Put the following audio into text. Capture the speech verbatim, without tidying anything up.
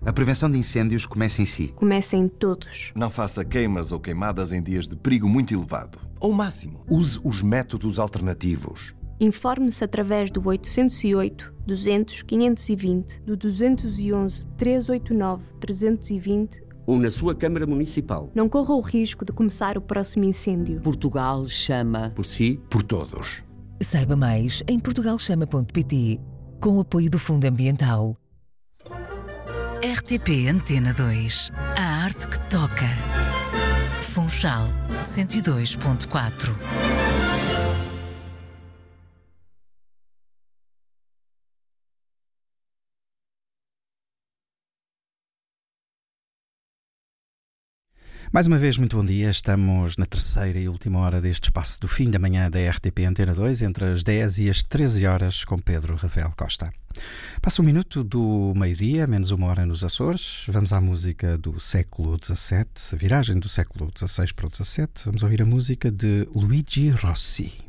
A prevenção de incêndios começa em si. Começa em todos. Não faça queimas ou queimadas em dias de perigo muito elevado. Ou máximo. Use os métodos alternativos. Informe-se através do oitocentos e oito, duzentos, quinhentos e vinte, do duzentos e onze, trezentos e oitenta e nove, trezentos e vinte ou na sua Câmara Municipal. Não corra o risco de começar o próximo incêndio. Portugal chama por si, por todos. Saiba mais em portugal chama ponto pt, com o apoio do Fundo Ambiental. R T P Antena dois. A arte que toca. Funchal cento e dois ponto quatro. Mais uma vez, muito bom dia. Estamos na terceira e última hora deste espaço do fim da manhã da R T P Antena dois, entre as dez e as treze horas, com Pedro Rafael Costa. Passa um minuto do meio-dia, menos uma hora nos Açores. Vamos à música do século dezassete, a viragem do século dezasseis para o dezassete. Vamos ouvir a música de Luigi Rossi.